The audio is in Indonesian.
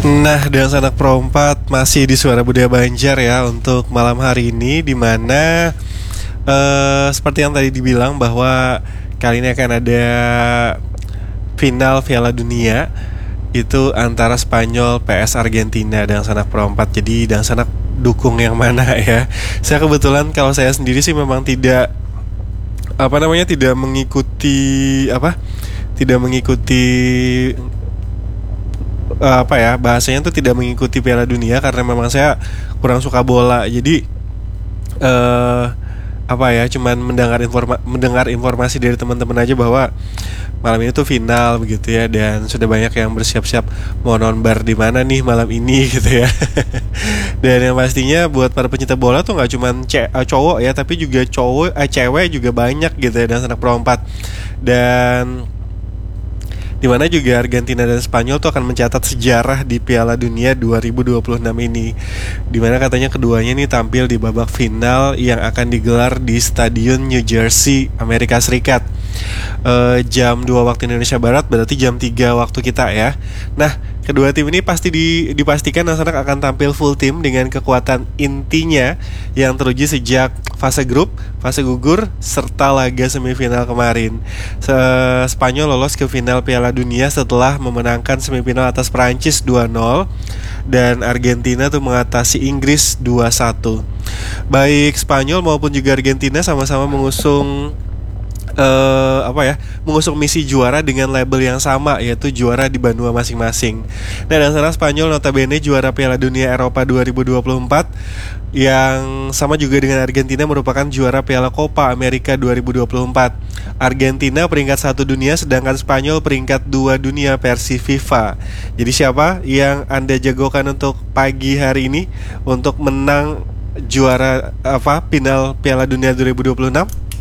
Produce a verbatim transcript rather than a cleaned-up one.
Nah, dan sanak perempat masih di Suara Budaya Banjar ya untuk malam hari ini, di mana eh, seperti yang tadi dibilang bahwa kali ini akan ada final Piala Dunia itu antara Spanyol P S Argentina dan sanak perempat. Jadi dan sanak dukung yang mana ya? Saya kebetulan kalau saya sendiri sih memang tidak apa namanya tidak mengikuti apa tidak mengikuti eh, apa ya bahasanya tuh tidak mengikuti Piala Dunia karena memang saya kurang suka bola. Jadi eh apa ya cuman mendengar informa mendengar informasi dari teman-teman aja bahwa malam ini tuh final begitu ya, dan sudah banyak yang bersiap-siap mau nonbar di mana nih malam ini gitu ya. Dan yang pastinya buat para pencinta bola tuh nggak cuman ce- eh, cowok ya, tapi juga cowok eh, cewek juga banyak gitu ya, dan sanak perempat. Dan di mana juga Argentina dan Spanyol tuh akan mencatat sejarah di Piala Dunia dua ribu dua puluh enam ini, di mana katanya keduanya nih tampil di babak final yang akan digelar di Stadion New Jersey, Amerika Serikat. Eh, jam dua waktu Indonesia Barat, berarti jam tiga waktu kita ya. Nah, kedua tim ini pasti di, dipastikan anak akan tampil full tim dengan kekuatan intinya yang teruji sejak fase grup, fase gugur, serta laga semifinal kemarin. Se- Spanyol lolos ke final Piala Dunia setelah memenangkan semifinal atas Prancis dua nol, dan Argentina tuh mengatasi Inggris dua satu. Baik Spanyol maupun juga Argentina sama-sama mengusung eh apa ya mengusung misi juara dengan label yang sama, yaitu juara di benua masing-masing. Nah, dan sana Spanyol notabene juara Piala Dunia Eropa dua ribu dua puluh empat, yang sama juga dengan Argentina merupakan juara Piala Copa America dua ribu dua puluh empat. Argentina peringkat satu dunia, sedangkan Spanyol peringkat dua dunia versi FIFA. Jadi siapa yang Anda jagokan untuk pagi hari ini untuk menang juara apa final Piala Dunia dua ribu dua puluh enam?